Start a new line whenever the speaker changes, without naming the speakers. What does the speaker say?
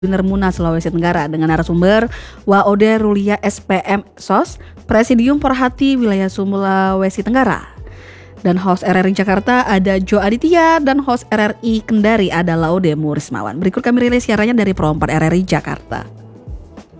Gubernur Muna Sulawesi Tenggara dengan narasumber Waode Rulia SPM SOS Presidium Perhati Wilayah Sulawesi Tenggara. Dan host RRI Jakarta ada Jo Aditya dan host RRI Kendari ada Laude Murismawan. Berikut kami rilis siarannya dari Pro 4 RRI Jakarta.